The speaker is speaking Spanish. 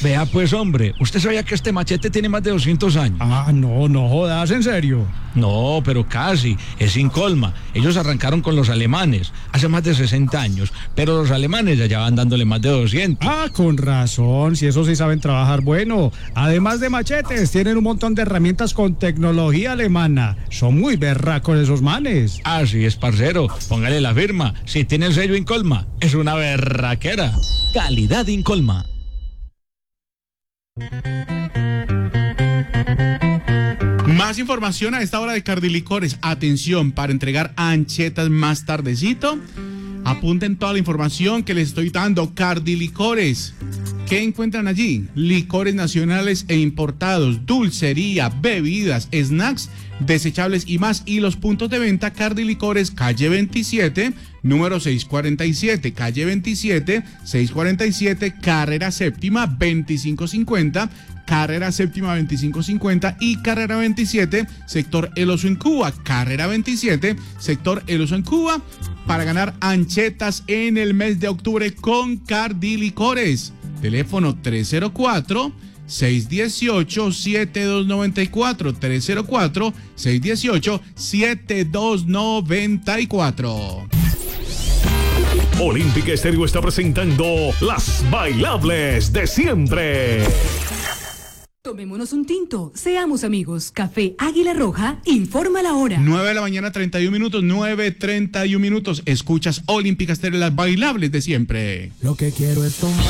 Vea pues, hombre, ¿usted sabía que este machete tiene más de 200 años? Ah, no, no jodas, ¿en serio? No, pero casi, es Incolma. Ellos arrancaron con los alemanes hace más de 60 años, pero los alemanes ya van dándole más de 200. Ah, con razón, si eso sí saben trabajar bueno. Además de machetes, tienen un montón de herramientas con tecnología alemana. Son muy berracos esos manes. Así es, parcero, póngale la firma. Si tiene el sello Incolma, es una berraquera. Calidad Incolma. Más información a esta hora de Cardilicores. Atención, para entregar anchetas más tardecito. Apunten toda la información que les estoy dando. Cardilicores. ¿Qué encuentran allí? Licores nacionales e importados, dulcería, bebidas, snacks, desechables y más. Y los puntos de venta: Cardilicores, calle 27, número 647, calle 27, 647, carrera séptima 2550, carrera séptima 2550 y carrera 27, sector El Oso en Cuba. Carrera 27, sector El Oso en Cuba, para ganar anchetas en el mes de octubre con Cardilicores. Teléfono 304-618-7294, 304-618-7294. Olímpica Estéreo está presentando Las Bailables de Siempre. Tomémonos un tinto, seamos amigos. Café Águila Roja informa la hora. 9 de la mañana, 31 minutos, 9:31 minutos. Escuchas Olímpica Estéreo, Las Bailables de Siempre. Lo que quiero es tomar.